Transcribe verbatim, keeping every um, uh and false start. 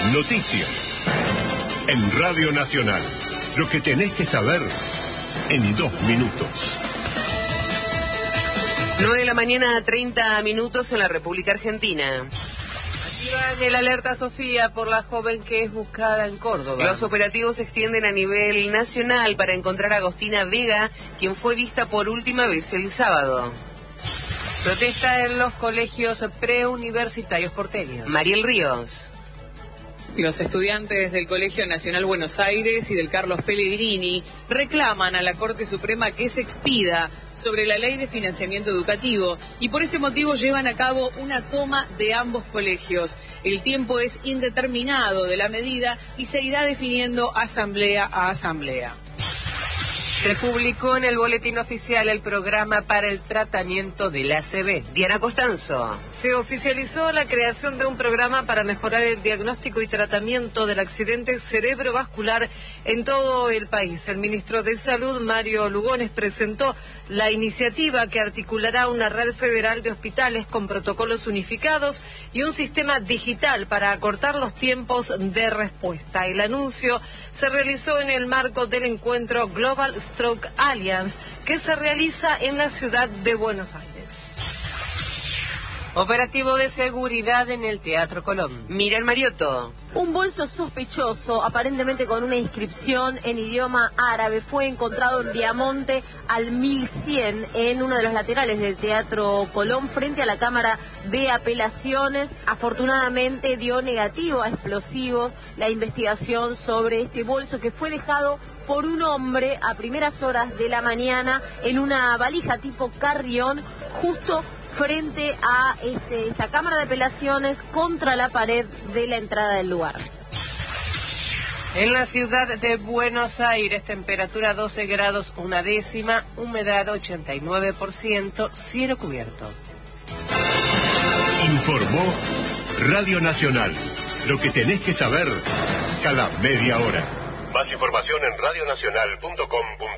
Noticias. En Radio Nacional. Lo que tenés que saber en dos minutos. nueve de la mañana, treinta minutos en la República Argentina. Activan el alerta Sofía por la joven que es buscada en Córdoba. Los operativos se extienden a nivel nacional para encontrar a Agostina Vega, quien fue vista por última vez el sábado. Protesta en los colegios preuniversitarios porteños. Mariel Ríos. Los estudiantes del Colegio Nacional Buenos Aires y del Carlos Pellegrini reclaman a la Corte Suprema que se expida sobre la ley de financiamiento educativo y por ese motivo llevan a cabo una toma de ambos colegios. El tiempo es indeterminado de la medida y se irá definiendo asamblea a asamblea. Se publicó en el boletín oficial el programa para el tratamiento del A C V. Diana Costanzo. Se oficializó la creación de un programa para mejorar el diagnóstico y tratamiento del accidente cerebrovascular en todo el país. El ministro de Salud, Mario Lugones, presentó la iniciativa que articulará una red federal de hospitales con protocolos unificados y un sistema digital para acortar los tiempos de respuesta. El anuncio se realizó en el marco del encuentro Global Stroke Alliance, que se realiza en la ciudad de Buenos Aires. Operativo de seguridad en el Teatro Colón. Miriam Mariotto. Un bolso sospechoso, aparentemente con una inscripción en idioma árabe, fue encontrado en Viamonte al mil cien, en uno de los laterales del Teatro Colón, frente a la Cámara de Apelaciones. Afortunadamente dio negativo a explosivos la investigación sobre este bolso, que fue dejado por un hombre a primeras horas de la mañana en una valija tipo carrión, justo frente a este, esta Cámara de Apelaciones, contra la pared de la entrada del lugar. En la ciudad de Buenos Aires, temperatura doce grados una décima, humedad ochenta y nueve por ciento, cielo cubierto. Informó Radio Nacional. Lo que tenés que saber cada media hora. Más información en radionacional punto com punto ar.